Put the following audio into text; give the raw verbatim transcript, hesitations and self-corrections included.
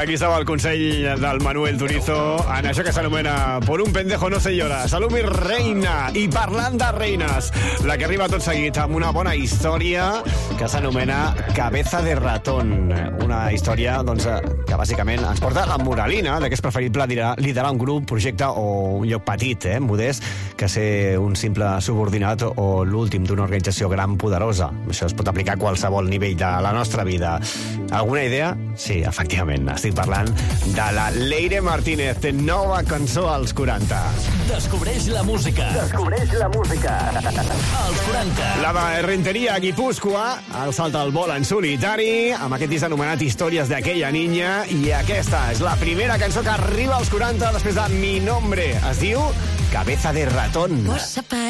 Aquí estava el consell del Manuel Turizo en això que s'anomena Por un pendejo no se llora. Salut, mi reina. I parlant de reines, la que arriba tot seguit amb una bona història que s'anomena Cabeza de ratón. Una història doncs, que bàsicament ens porta la moralina de que és preferible liderar un grup, projecte o un lloc petit, eh, modest, que ser un simple subordinat o l'últim d'una organització gran, poderosa. Això es pot aplicar a qualsevol nivell de la nostra vida. Alguna idea? Sí, efectivament. Estic parlant de la Leire Martínez, de nova cançó als quaranta. Descobreix la música. Descobreix la música. Als quaranta. La de Renteria Guipúscoa, el salta al vol en solitari, amb aquest disc anomenat Històries d'aquella niña, i aquesta és la primera cançó que arriba als quaranta després de Mi Nombre. Es diu Cabeza de ratón. Pues